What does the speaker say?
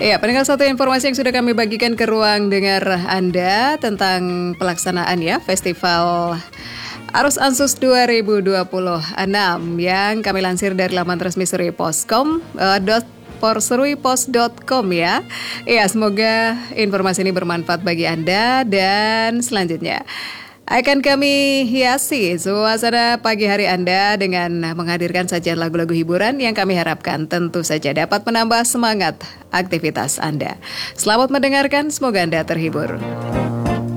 Ya, pendengar, satu informasi yang sudah kami bagikan ke ruang dengar Anda tentang pelaksanaan ya Festival Arus Ansus 2026 yang kami lansir dari laman resmi Suruipos.com ya. Ya, semoga informasi ini bermanfaat bagi Anda dan selanjutnya akan kami hiasi suasana pagi hari Anda dengan menghadirkan sajian lagu-lagu hiburan yang kami harapkan tentu saja dapat menambah semangat aktivitas Anda. Selamat mendengarkan, semoga Anda terhibur.